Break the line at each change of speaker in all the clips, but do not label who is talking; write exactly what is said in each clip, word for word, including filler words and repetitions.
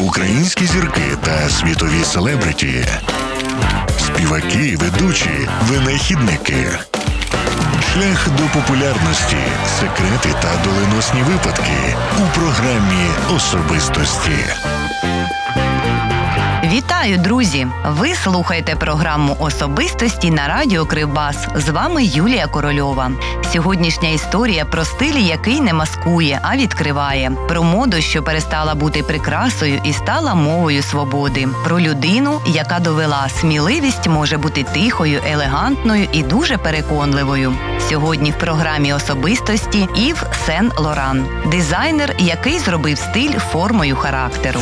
українські зірки та світові селебриті, співаки, ведучі, винахідники. Шлях до популярності, секрети та доленосні випадки у програмі «Особистості».
Вітаю, друзі! Ви слухаєте програму «Особистості» на радіо Кривбас. З вами Юлія Корольова. Сьогоднішня історія про стиль, який не маскує, а відкриває. Про моду, що перестала бути прикрасою і стала мовою свободи. Про людину, яка довела, сміливість може бути тихою, елегантною і дуже переконливою. Сьогодні в програмі «Особистості» Ів Сен-Лоран. Дизайнер, який зробив стиль формою характеру.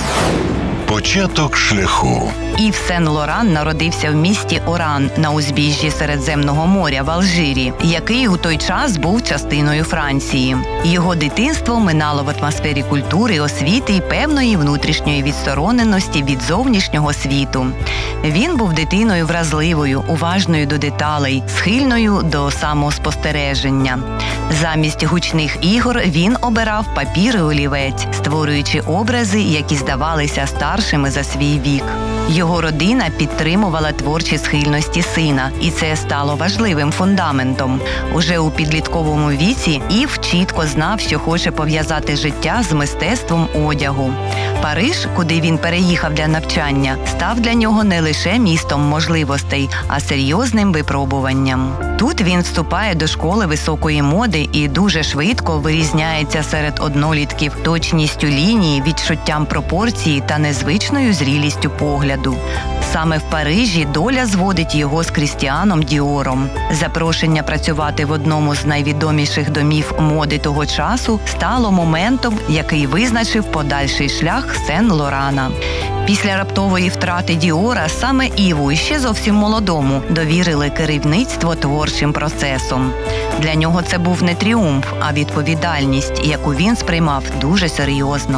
Початок шляху.
Ів Сен-Лоран народився в місті Оран на узбіжжі Середземного моря в Алжирі, який у той час був частиною Франції. Його дитинство минало в атмосфері культури, освіти і певної внутрішньої відстороненості від зовнішнього світу. Він був дитиною вразливою, уважною до деталей, схильною до самоспостереження. Замість гучних ігор він обирав папір і олівець, створюючи образи, які здавалися старшими за свій вік. Його родина підтримувала творчі схильності сина, і це стало важливим фундаментом. Уже у підлітковому віці Ів чітко знав, що хоче пов'язати життя з мистецтвом одягу. Париж, куди він переїхав для навчання, став для нього не лише містом можливостей, а серйозним випробуванням. Тут він вступає до школи високої моди і дуже швидко вирізняється серед однолітків точністю лінії, відчуттям пропорції та незвичною зрілістю погляду. Саме в Парижі доля зводить його з Крістіаном Діором. Запрошення працювати в одному з найвідоміших домів моди того часу стало моментом, який визначив подальший шлях Сен-Лорана. Після раптової втрати Діора саме Іву, ще зовсім молодому, довірили керівництво творчим процесом. Для нього це був не тріумф, а відповідальність, яку він сприймав дуже серйозно.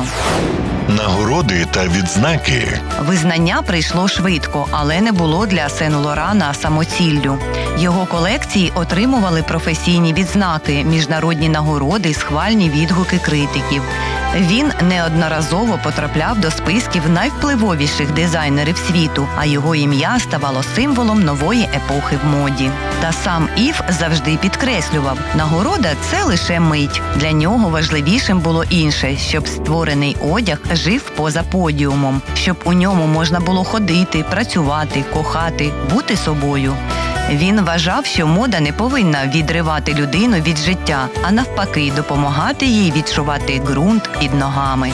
Нагороди та відзнаки.
Визнання прийшло швидко, але не було для Сен-Лорана самоціллю. Його колекції отримували професійні відзнаки, міжнародні нагороди, схвальні відгуки критиків. Він неодноразово потрапляв до списків найвпливовіших дизайнерів світу, а його ім'я ставало символом нової епохи в моді. Та сам Ів завжди підкреслював, нагорода – це лише мить. Для нього важливішим було інше, щоб створений одяг жив поза подіумом, щоб у ньому можна було ходити, працювати, кохати, бути собою. Він вважав, що мода не повинна відривати людину від життя, а навпаки допомагати їй відчувати ґрунт під ногами.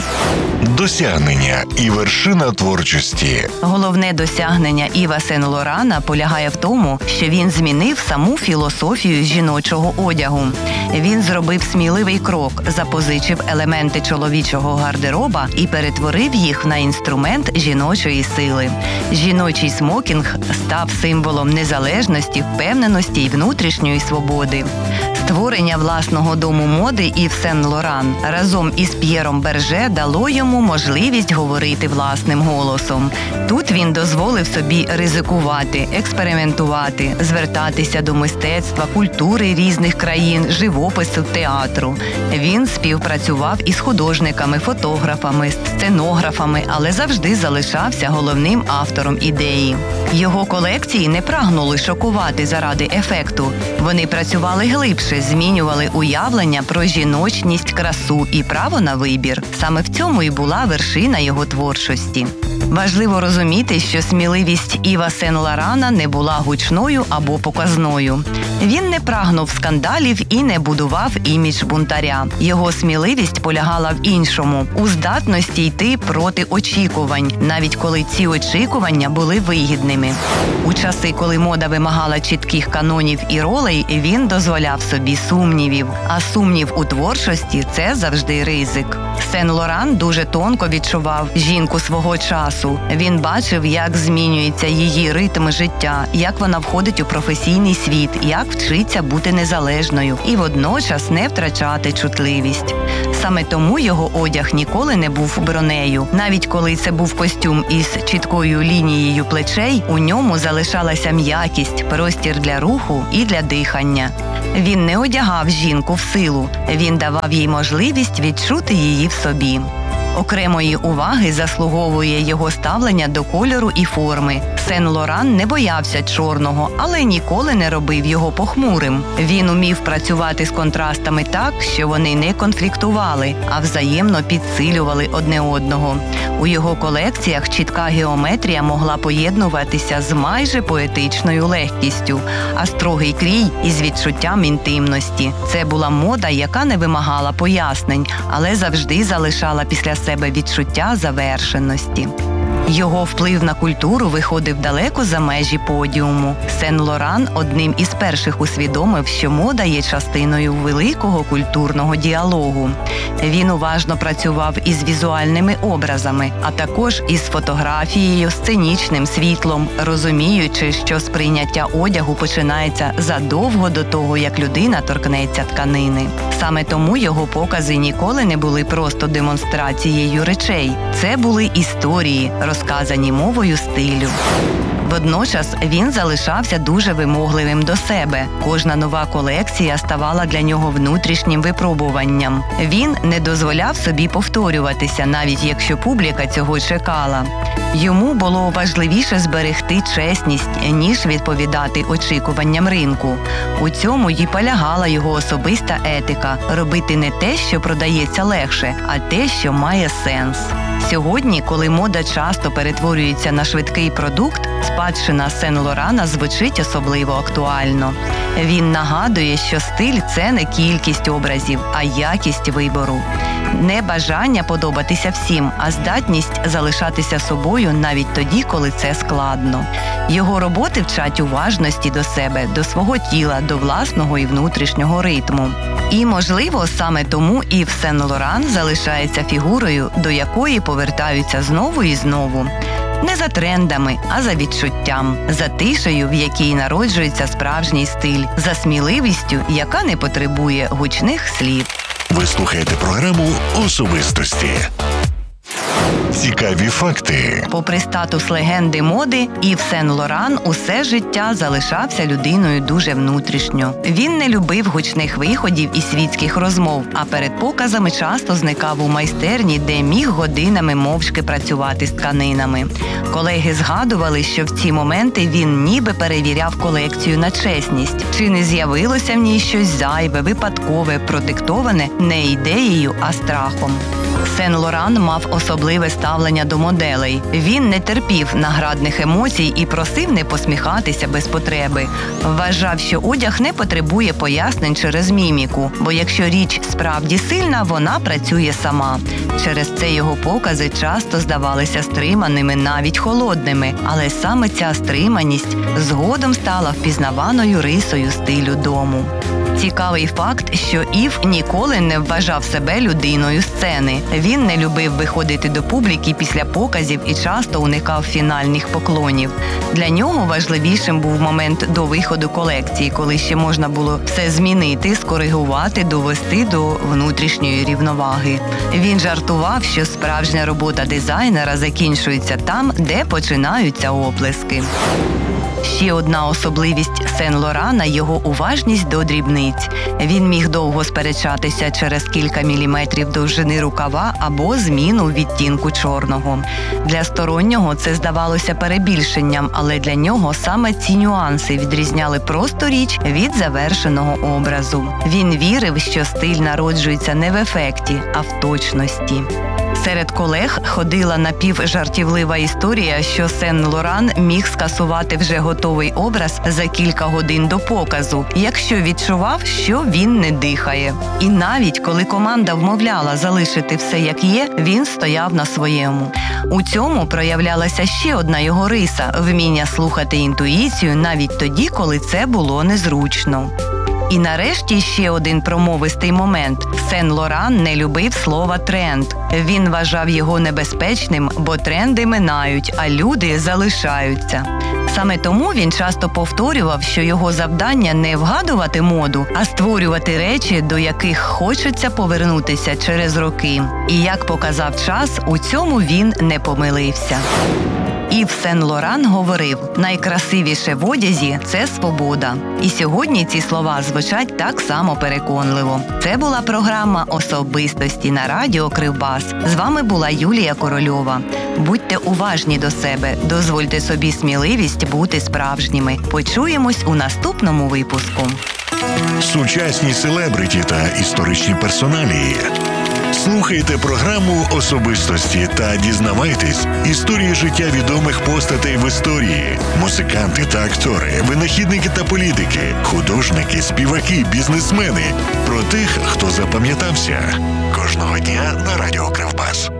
Досягнення і вершина творчості.
Головне досягнення Іва Сен-Лорана полягає в тому, що він змінив саму філософію жіночого одягу. Він зробив сміливий крок, запозичив елементи чоловічого гардероба і перетворив їх на інструмент жіночої сили. Жіночий смокінг став символом незалежності, впевненості і внутрішньої свободи. Створення власного дому моди Ів Сен-Лоран разом із П'єром Берже дало йому можливість говорити власним голосом. Тут він дозволив собі ризикувати, експериментувати, звертатися до мистецтва, культури різних країн, живопису, театру. Він співпрацював із художниками, фотографами, сценографами, але завжди залишався головним автором ідеї. Його колекції не прагнули шокувати заради ефекту. Вони працювали глибше, змінювали уявлення про жіночність, красу і право на вибір. Саме в цьому і була вершина його творчості. Важливо розуміти, що сміливість Іва Сен-Лорана не була гучною або показною. Він не прагнув скандалів і не будував імідж бунтаря. Його сміливість полягала в іншому – у здатності йти проти очікувань, навіть коли ці очікування були вигідними. У часи, коли мода вимагала чітких канонів і ролей, він дозволяв собі сумнівів. А сумнів у творчості – це завжди ризик. Сен-Лоран дуже тонко відчував жінку свого часу. Він бачив, як змінюється її ритм життя, як вона входить у професійний світ, як вчиться бути незалежною і водночас не втрачати чутливість. Саме тому його одяг ніколи не був бронею. Навіть коли це був костюм із чіткою лінією плечей, у ньому залишалася м'якість, простір для руху і для дихання. Він не одягав жінку в силу, він давав їй можливість відчути її в собі. Окремої уваги заслуговує його ставлення до кольору і форми. Сен-Лоран не боявся чорного, але ніколи не робив його похмурим. Він умів працювати з контрастами так, що вони не конфліктували, а взаємно підсилювали одне одного. У його колекціях чітка геометрія могла поєднуватися з майже поетичною легкістю, а строгий крій – із відчуттям інтимності. Це була мода, яка не вимагала пояснень, але завжди залишала після себе відчуття завершеності. Його вплив на культуру виходив далеко за межі подіуму. Сен-Лоран одним із перших усвідомив, що мода є частиною великого культурного діалогу. Він уважно працював із візуальними образами, а також із фотографією, сценічним світлом, розуміючи, що сприйняття одягу починається задовго до того, як людина торкнеться тканини. Саме тому його покази ніколи не були просто демонстрацією речей. Це були історії, розказані мовою стилю. Водночас він залишався дуже вимогливим до себе. Кожна нова колекція ставала для нього внутрішнім випробуванням. Він не дозволяв собі повторюватися, навіть якщо публіка цього чекала. Йому було важливіше зберегти чесність, ніж відповідати очікуванням ринку. У цьому й полягала його особиста етика – робити не те, що продається легше, а те, що має сенс. Сьогодні, коли мода часто перетворюється на швидкий продукт, спадщина Сен-Лорана звучить особливо актуально. Він нагадує, що стиль – це не кількість образів, а якість вибору. Не бажання подобатися всім, а здатність залишатися собою навіть тоді, коли це складно. Його роботи вчать уважності до себе, до свого тіла, до власного і внутрішнього ритму. І, можливо, саме тому Ів Сен-Лоран залишається фігурою, до якої повертаються знову і знову. Не за трендами, а за відчуттям, за тишею, в якій народжується справжній стиль, за сміливістю, яка не потребує гучних слів.
Ви слухаєте програму «Особистості». Цікаві факти.
Попри статус легенди моди, Ів Сен-Лоран усе життя залишався людиною дуже внутрішньо. Він не любив гучних виходів і світських розмов, а перед показами часто зникав у майстерні, де міг годинами мовчки працювати з тканинами. Колеги згадували, що в ці моменти він ніби перевіряв колекцію на чесність. Чи не з'явилося в ній щось зайве, випадкове, продиктоване не ідеєю, а страхом. Сен-Лоран мав особливе ставлення до моделей. Він не терпів наградних емоцій і просив не посміхатися без потреби. Вважав, що одяг не потребує пояснень через міміку, бо якщо річ справді сильна, вона працює сама. Через це його покази часто здавалися стриманими, навіть холодними, але саме ця стриманість згодом стала впізнаваною рисою стилю дому. Цікавий факт, що Ів ніколи не вважав себе людиною сцени. Він не любив виходити до публіки після показів і часто уникав фінальних поклонів. Для нього важливішим був момент до виходу колекції, коли ще можна було все змінити, скоригувати, довести до внутрішньої рівноваги. Він жартував, що справжня робота дизайнера закінчується там, де починаються оплески. Ще одна особливість Сен-Лорана – його уважність до дрібниць. Він міг довго сперечатися через кілька міліметрів довжини рукава або зміну відтінку чорного. Для стороннього це здавалося перебільшенням, але для нього саме ці нюанси відрізняли просто річ від завершеного образу. Він вірив, що стиль народжується не в ефекті, а в точності. Серед колег ходила напівжартівлива історія, що Сен-Лоран міг скасувати вже готовий образ за кілька годин до показу, якщо відчував, що він не дихає. І навіть коли команда вмовляла залишити все як є, він стояв на своєму. У цьому проявлялася ще одна його риса – вміння слухати інтуїцію навіть тоді, коли це було незручно. І нарешті ще один промовистий момент. Сен-Лоран не любив слова «тренд». Він вважав його небезпечним, бо тренди минають, а люди залишаються. Саме тому він часто повторював, що його завдання не вгадувати моду, а створювати речі, до яких хочеться повернутися через роки. І як показав час, у цьому він не помилився. Ів Сен-Лоран говорив: найкрасивіше в одязі – це свобода. І сьогодні ці слова звучать так само переконливо. Це була програма «Особистості» на радіо Кривбас. З вами була Юлія Корольова. Будьте уважні до себе, дозвольте собі сміливість бути справжніми. Почуємось у наступному випуску.
Сучасні селебриті та історичні персоналії. Слухайте програму «Особистості» та дізнавайтесь історії життя відомих постатей в історії. Музиканти та актори, винахідники та політики, художники, співаки, бізнесмени. Про тих, хто запам'ятався. Кожного дня на радіо Кривбас.